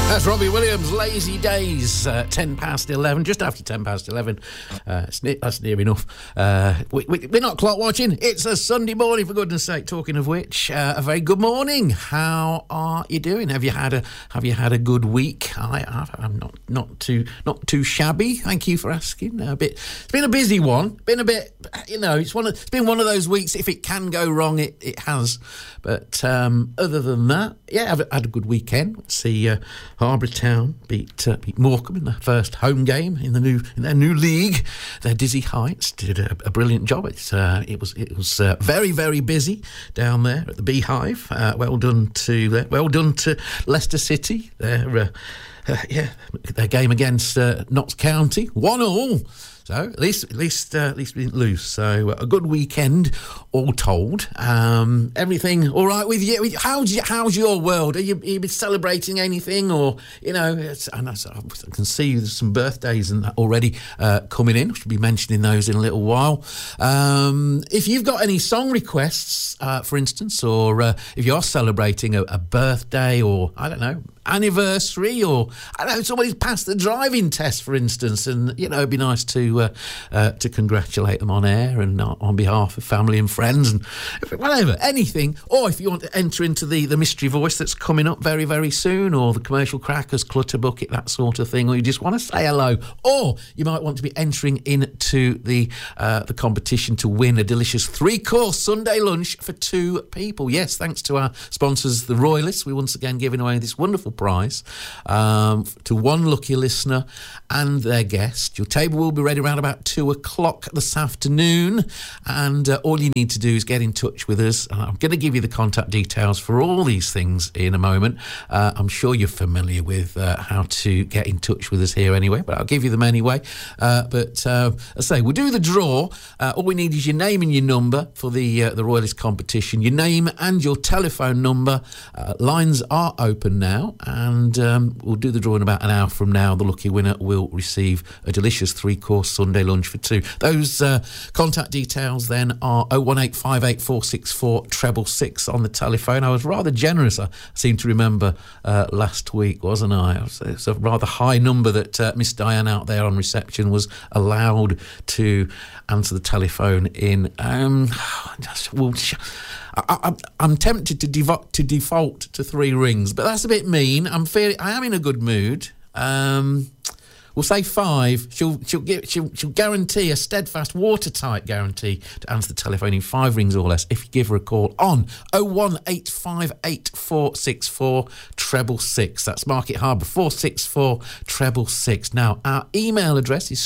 That's Robbie Williams, Lazy Days, 10 past 11, just after 10 past 11. That's near enough. We're not clock watching. It's a Sunday morning, for goodness sake. Talking of which, a very good morning. How are you doing? Have you had a good week? I'm not too shabby. Thank you for asking. It's been a busy one. Been a bit, it's been one of those weeks. If it can go wrong, it has. But other than that, yeah, I've had a good weekend. Let's see. Harbour Town beat Morecambe in their first home game in their new league. Their Dizzy Heights did a brilliant job. It was very, very busy down there at the Beehive. Well done to Leicester City. Their game against Notts County 1-1. So at least we didn't lose. So a good weekend, all told. Everything all right with you? How's your world? Are you been celebrating anything, or I can see there's some birthdays and that already coming in. We should be mentioning those in a little while. If you've got any song requests, for instance, or if you're celebrating a birthday, or I don't know, anniversary, or I don't know, somebody's passed the driving test, for instance, and it'd be nice to congratulate them on air and on behalf of family and friends and whatever, anything. Or if you want to enter into the mystery voice that's coming up very, very soon, or the commercial crackers, clutter bucket, that sort of thing, or you just want to say hello, or you might want to be entering into the competition to win a delicious 3-course Sunday lunch for 2 people. Yes, thanks to our sponsors, the Royalists, we're once again giving away this wonderful prize to one lucky listener and their guest. Your table will be ready around about 2:00 this afternoon, and all you need to do is get in touch with us. I'm going to give you the contact details for all these things in a moment. I'm sure you're familiar with how to get in touch with us here anyway, but I'll give you them anyway. As I say, we'll do the draw. All we need is your name and your number for the Royalist competition. Your name and your telephone number. Lines are open now, and we'll do the draw in about an hour from now. The lucky winner will receive a delicious 3-course Sunday lunch for 2. Those contact details then are 01858 666 on the telephone. I was rather generous, I seem to remember, last week, wasn't I? It's a rather high number that Miss Diane out there on reception was allowed to answer the telephone in. I'm tempted to default to 3 rings, but that's a bit mean. I am in a good mood. We'll say 5. She'll guarantee a steadfast, watertight guarantee to answer the telephone in 5 rings or less if you give her a call on 01858 464 666. That's Market Harbour 464 666. Now, our email address is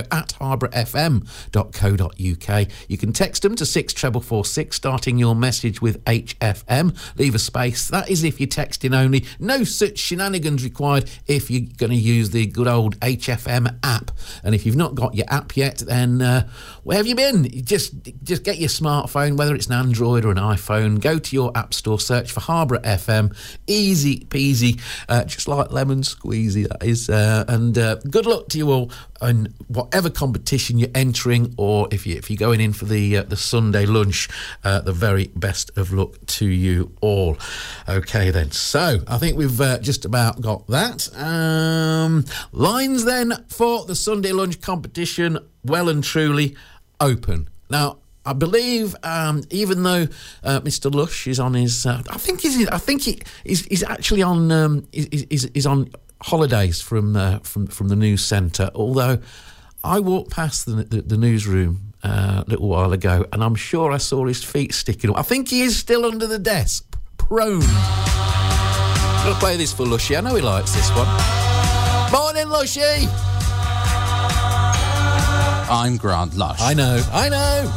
studio@harbourfm.co.uk. You can text them to 64446, starting your message with HFM. Leave a space. That is if you're texting only. No such shenanigans required if you're going to use the good old HFM app. And if you've not got your app yet, then where have you been? Just get your smartphone, whether it's an Android or an iPhone, go to your app store, search for Harbour FM. Easy peasy, just like lemon squeezy, that is. And good luck to you all in whatever competition you're entering, or if you're going in for the Sunday lunch, the very best of luck to you all. Okay then, so I think we've just about got that. Lines then for the Sunday lunch competition, well and truly open. Now, I believe, even though Mr. Lush is on his, I think he's actually on, he's on holidays from the news centre. Although I walked past the newsroom a little while ago, and I'm sure I saw his feet sticking up. I think he is still under the desk, prone. I'm going to play this for Lushy. I know he likes this one. Morning, Lushy. I'm Grant Lush. I know.